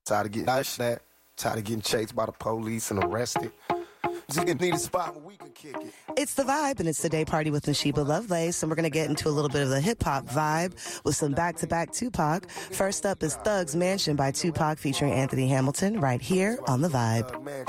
Tired of getting that. Tired of getting chased by the police and arrested. Just need a spot where we can kick it. It's The Vibe, and it's the day party with Nashiba Lovelace, and we're going to get into a little bit of the hip-hop vibe with some back-to-back Tupac. First up is Thug's Mansion by Tupac featuring Anthony Hamilton right here on The Vibe.